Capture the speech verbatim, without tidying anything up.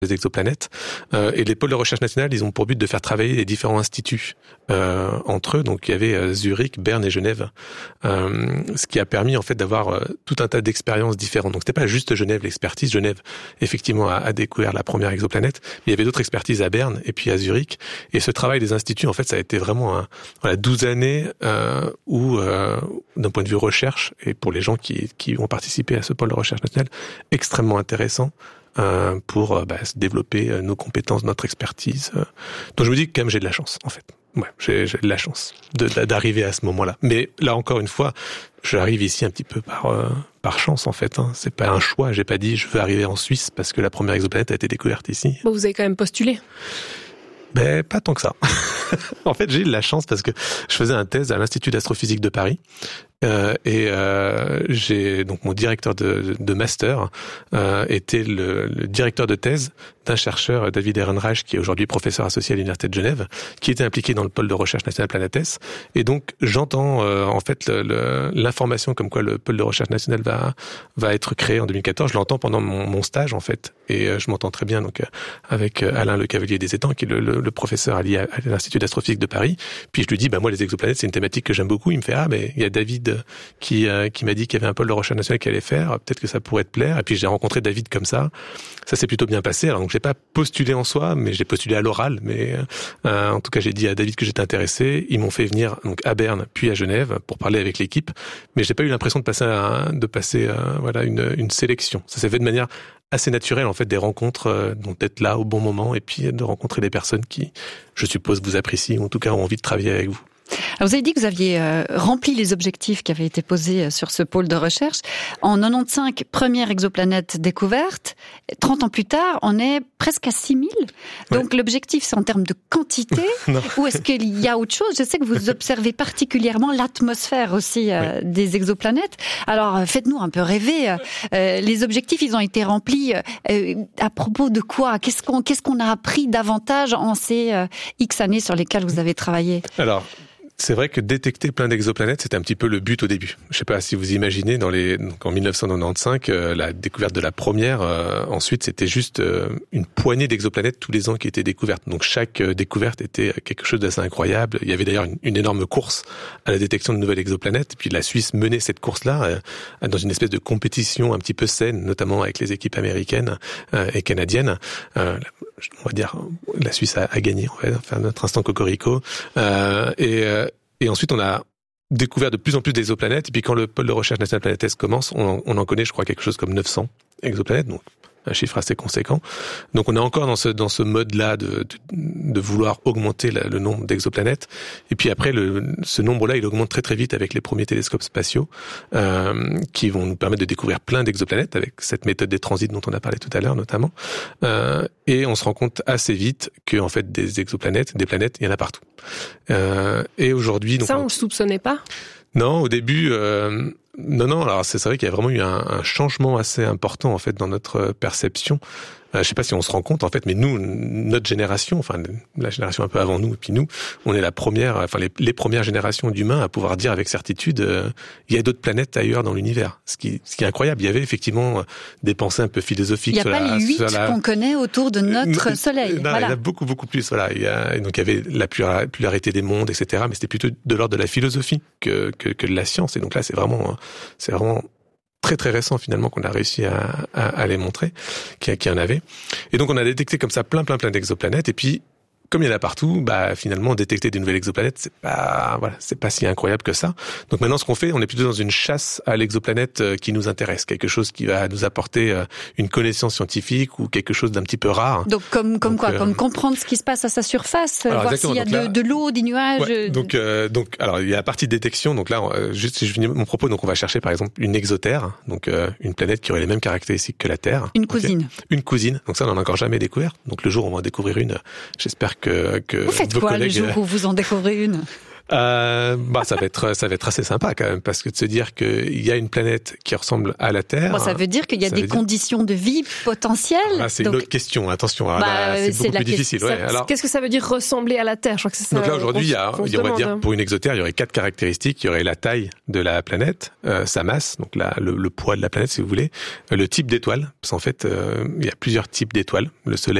des exoplanètes. Euh, et les pôles de recherche nationales, ils ont pour but de faire travailler les différents instituts euh, entre eux. Donc il y avait euh, Zurich, Berne et Genève, euh, ce qui a permis en fait d'avoir euh, tout un tas d'expériences différentes. Donc c'était pas juste Genève l'expertise. Genève effectivement a, a découvert la première exoplanète, mais il y avait d'autres expertises à Berne et puis à Zurich. Et ce travail des instituts, en fait, ça a été vraiment un, voilà, douze années euh, où, euh, d'un point de vue recherche, et pour les gens qui, qui ont participé à ce pôle de recherche nationale, extrêmement intéressant. Euh, pour euh, bah, se développer euh, nos compétences, notre expertise. Euh. Donc je me dis que quand même j'ai de la chance en fait. Ouais, j'ai, j'ai de la chance de, d'arriver à ce moment-là. Mais là encore une fois, j'arrive ici un petit peu par euh, par chance en fait. Hein. C'est pas un choix. J'ai pas dit je veux arriver en Suisse parce que la première exoplanète a été découverte ici. Bon, vous avez quand même postulé. Ben pas tant que ça. En fait, j'ai eu de la chance parce que je faisais un thèse à l'Institut d'astrophysique de Paris. Euh, et euh, j'ai donc mon directeur de, de master euh, était le, le directeur de thèse d'un chercheur, David Ehrenreich, qui est aujourd'hui professeur associé à l'Université de Genève, qui était impliqué dans le pôle de recherche national Planetes. Et donc j'entends euh, en fait le, le, l'information comme quoi le pôle de recherche national va va être créé en deux mille quatorze. Je l'entends pendant mon, mon stage en fait, et euh, je m'entends très bien donc avec Alain Le Cavalier des Étangs, qui est le, le, le professeur allié à, à l'Institut d'astrophysique de Paris. Puis je lui dis bah moi les exoplanètes c'est une thématique que j'aime beaucoup. Il me fait ah mais il y a David qui euh, qui m'a dit qu'il y avait un pôle de recherche nationale qui allait faire, peut-être que ça pourrait te plaire. Et puis j'ai rencontré David comme ça, ça s'est plutôt bien passé. Alors donc j'ai pas postulé en soi, mais j'ai postulé à l'oral. Mais euh, en tout cas j'ai dit à David que j'étais intéressé. Ils m'ont fait venir donc à Berne puis à Genève pour parler avec l'équipe, mais j'ai pas eu l'impression de passer un, de passer euh, voilà une une sélection. Ça s'est fait de manière assez naturelle en fait, des rencontres, euh, donc d'être là au bon moment et puis de rencontrer des personnes qui, je suppose, vous apprécient ou en tout cas ont envie de travailler avec vous. Alors vous avez dit que vous aviez euh, rempli les objectifs qui avaient été posés sur ce pôle de recherche. En quatre-vingt-quinze, première exoplanète découverte. trente ans plus tard, on est presque à six mille. Donc ouais. L'objectif, c'est en termes de quantité ou est-ce qu'il y a autre chose? Je sais que vous observez particulièrement l'atmosphère aussi euh, oui. des exoplanètes. Alors faites-nous un peu rêver. Euh, les objectifs, ils ont été remplis euh, à propos de quoi? Qu'est-ce qu'on, qu'est-ce qu'on a appris davantage en ces euh, X années sur lesquelles vous avez travaillé? Alors, c'est vrai que détecter plein d'exoplanètes, c'était un petit peu le but au début. Je sais pas si vous imaginez, dans les, donc en dix-neuf cent quatre-vingt-quinze, euh, la découverte de la première, euh, ensuite c'était juste euh, une poignée d'exoplanètes tous les ans qui étaient découvertes. Donc chaque euh, découverte était quelque chose d'assez incroyable. Il y avait d'ailleurs une, une énorme course à la détection de nouvelles exoplanètes. Et puis la Suisse menait cette course-là euh, dans une espèce de compétition un petit peu saine, notamment avec les équipes américaines euh, et canadiennes. Euh, on va dire, la Suisse a, a gagné, on va faire notre instant cocorico. Euh, et euh, Et ensuite, on a découvert de plus en plus d'exoplanètes. Et puis, quand le pôle de recherche national Planetes commence, on, on en connaît, je crois, quelque chose comme neuf cents exoplanètes. Donc, un chiffre assez conséquent. Donc, on est encore dans ce dans ce mode-là de de, de vouloir augmenter la, le nombre d'exoplanètes. Et puis après, le, ce nombre-là, il augmente très très vite avec les premiers télescopes spatiaux euh, qui vont nous permettre de découvrir plein d'exoplanètes avec cette méthode des transits dont on a parlé tout à l'heure, notamment. Euh, et on se rend compte assez vite que en fait, des exoplanètes, des planètes, il y en a partout. Euh, et aujourd'hui, donc ça, on ne soupçonnait pas. Non, au début, euh, non, non. Alors c'est, c'est vrai qu'il y a vraiment eu un, un changement assez important en fait dans notre perception. Euh, je sais pas si on se rend compte en fait, mais nous, notre génération, enfin la génération un peu avant nous, et puis nous, on est la première, enfin les, les premières générations d'humains à pouvoir dire avec certitude, euh, il y a d'autres planètes ailleurs dans l'univers. Ce qui, ce qui est incroyable. Il y avait effectivement des pensées un peu philosophiques. Il n'y a pas la, les huit la... qu'on connaît autour de notre euh, Soleil. Non, voilà. Il y en a beaucoup, beaucoup plus. Voilà. Il y a, donc il y avait la pluralité des mondes, et cetera. Mais c'était plutôt de l'ordre de la philosophie que, que, que de la science. Et donc là, c'est vraiment, c'est vraiment très très récent finalement qu'on a réussi à, à, à les montrer, qu'il y en avait. Et donc on a détecté comme ça plein plein plein d'exoplanètes. Et puis comme il y en a partout, bah finalement détecter des nouvelles exoplanètes, c'est pas voilà, c'est pas si incroyable que ça. Donc maintenant, ce qu'on fait, on est plutôt dans une chasse à l'exoplanète qui nous intéresse, quelque chose qui va nous apporter une connaissance scientifique ou quelque chose d'un petit peu rare. Donc comme comme donc, quoi, euh... comme comprendre ce qui se passe à sa surface, alors, voir s'il y a là, de, de l'eau, des nuages. Ouais, donc euh, donc alors il y a la partie détection. Donc là, euh, juste si je finis mon propos, donc on va chercher par exemple une exotère, donc euh, une planète qui aurait les mêmes caractéristiques que la Terre. Une cousine. Okay. Une cousine. Donc ça, on n'en a encore jamais découvert. Donc le jour où on va en découvrir une, j'espère que que Vous faites quoi collègues... le jour où vous en découvrez une? euh, bah ça va être ça va être assez sympa quand même, parce que de se dire qu'il y a une planète qui ressemble à la Terre. Bon, ça veut dire qu'il y a des conditions dire... de vie potentielles. Ah, c'est donc... une autre question. Attention, bah, là, c'est, c'est beaucoup plus difficile. Ça, ouais. Alors, qu'est-ce que ça veut dire ressembler à la Terre? Je crois que c'est ça. Donc là aujourd'hui, il y a, on, on on va dire hein. pour une exotère, il y aurait quatre caractéristiques. Il y aurait la taille de la planète, euh, sa masse, donc la, le, le poids de la planète, si vous voulez, le type d'étoile, parce qu'en fait, euh, il y a plusieurs types d'étoiles. Le Soleil